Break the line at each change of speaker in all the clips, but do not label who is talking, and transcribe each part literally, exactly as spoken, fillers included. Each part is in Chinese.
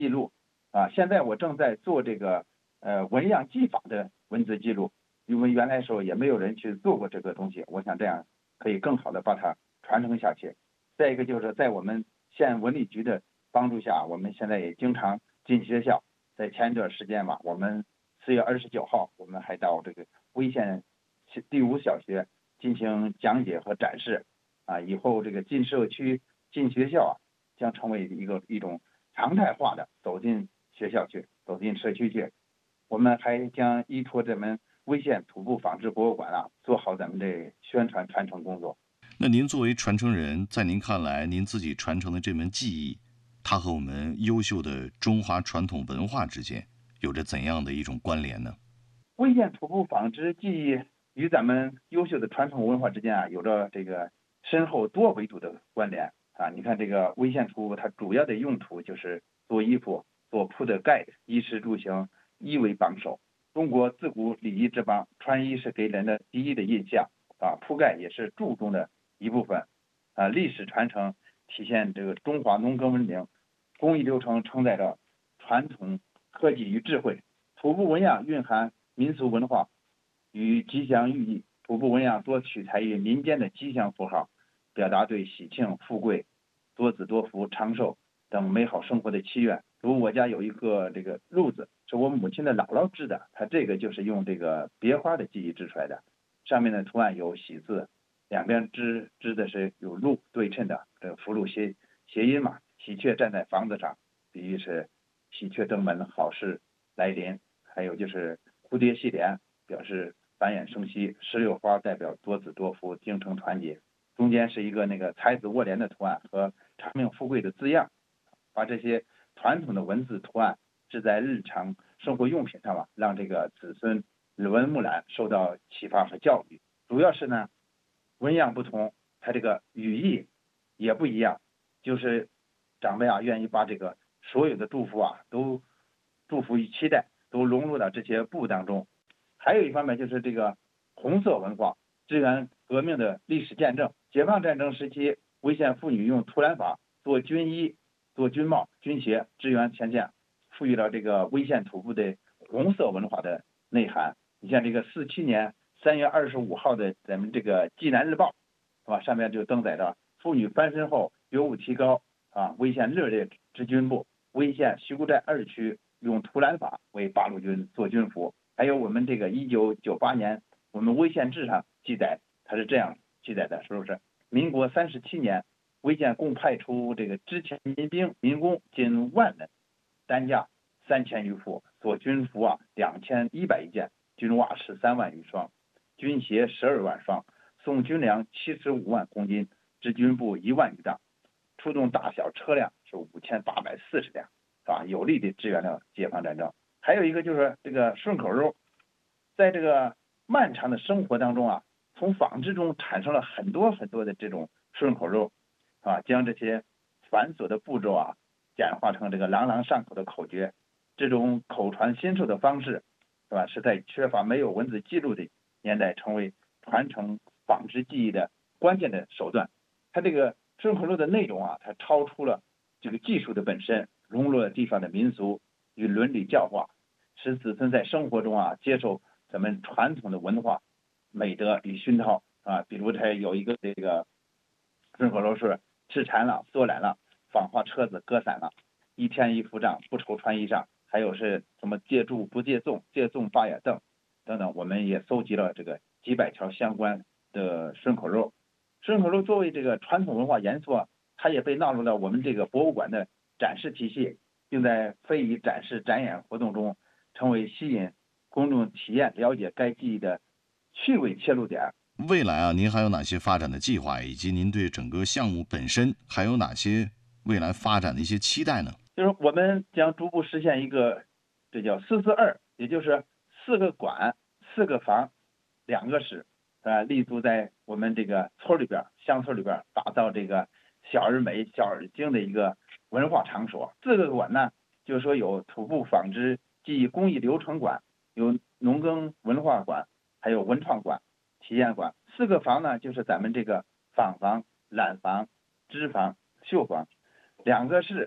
记录啊。现在我正在做这个呃纹样技法的文字记录，因为原来时候也没有人去做过这个东西，我想这样可以更好的把它传承下去。再一个就是在我们县文旅局的帮助下，我们现在也经常进学校。在前一段时间嘛，我们四月二十九号，我们还到这个威县第五小学进行讲解和展示啊。以后这个进社区、进学校啊，将成为一个一种常态化的走进学校去、走进社区去。我们还将依托咱们威县土布纺织博物馆啊，做好咱们这宣传传承工作。
那您作为传承人，在您看来，您自己传承的这门技艺，它和我们优秀的中华传统文化之间有着怎样的一种关联呢？
威县土布纺织技艺与咱们优秀的传统文化之间啊，有着这个深厚多维度的关联啊。你看这个威县土布，它主要的用途就是做衣服、做铺的盖，衣食住行，衣为榜首。中国自古礼仪之邦，穿衣是给人的第一的印象啊，铺盖也是注重的一部分啊。历史传承体现这个中华农耕文明，工艺流程承载着传统科技与智慧。土布纹样蕴含民俗文化与吉祥寓意，土布纹样多取材于民间的吉祥符号，表达对喜庆、富贵、多子多福、长寿等美好生活的祈愿。如我家有一个这个褥子，是我母亲的姥姥织的，它这个就是用这个别花的技艺织出来的，上面的图案有喜字，两边织织的是有鹿对称的，这个福禄谐谐音嘛。喜鹊站在房子上，比喻是喜鹊登门，好事来临。还有就是蝴蝶戏莲，表示繁衍生息；石榴花代表多子多福、京城团结。中间是一个那个才子卧莲的图案和长命富贵的字样，把这些传统的文字图案置在日常生活用品上吧，让这个子孙耳闻目染，受到启发和教育。主要是呢，纹样不同，它这个语义也不一样，就是长辈啊愿意把这个所有的祝福啊都祝福与期待都融入到这些布当中。还有一方面就是这个红色文化，支援革命的历史见证。解放战争时期，威县妇女用土染法做军衣、做军帽、军鞋，支援前线，赋予了这个威县土布的红色文化的内涵。你像这个四七年三月二十五号的咱们这个济南日报，是吧？上面就登载着妇女翻身后觉悟提高啊，威县热烈织军部，威县徐沽寨二区用土染法为八路军做军服。还有我们这个一九九八年我们威县志上记载，它是这样记载的，是不是？民国三十七年，威县共派出这个织钱民兵民工近万人，单价三千余副，做军服啊两千一百余件，军袜十三万余双，军鞋十二万双，送军粮七十五万公斤，织军部一万余担，出动大小车辆是五千八百四十辆，啊，有力的支援了解放战争。还有一个就是这个顺口溜，在这个漫长的生活当中啊，从纺织中产生了很多很多的这种顺口溜啊，将这些繁琐的步骤啊简化成这个朗朗上口的口诀。这种口传心授的方式，是吧？是在缺乏没有文字记录的年代，成为传承纺织技艺的关键的手段。它这个顺口溜的内容啊，它超出了这个技术的本身，融入了地方的民俗与伦理教化，使子孙在生活中啊接受咱们传统的文化美德与熏陶啊。比如它有一个这个顺口溜是吃馋了缩懒了，纺花车子割伞了，一天一副账不愁穿衣裳。还有是什么借住不借粽，借粽八眼凳等等，我们也搜集了这个几百条相关的顺口溜。顺口溜作为这个传统文化元素啊，它也被纳入了我们这个博物馆的展示体系，并在非遗展示展演活动中成为吸引公众体验了解该技艺的趣味切入点。
未来啊，您还有哪些发展的计划，以及您对整个项目本身还有哪些未来发展的一些期待呢？
就是我们将逐步实现一个，这叫四四二，也就是四个馆、四个房、两个室，呃，立足在我们这个村里边、乡村里边，打造这个小而美、小而精的一个文化场所。四个馆呢，就是说有土布纺织技艺工艺流程馆，有农耕文化馆，还有文创馆、体验馆。四个房呢，就是咱们这个纺房、染房、织房、绣房。两个室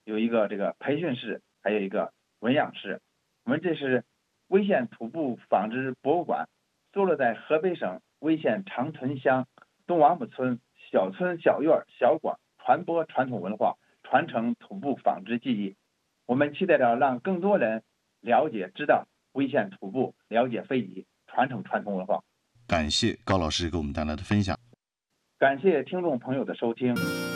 有一个这个培训室，还有一个文养室。我们这是威县土布纺织博物馆，坐落在河北省威县长屯乡东王木村小村小院小馆，传播传统文化，传承土布纺织技艺。我们期待着让更多人了解知道威县土布，了解非遗，传承传统文化。
感谢高老师给我们带来的分享。
感谢听众朋友的收听。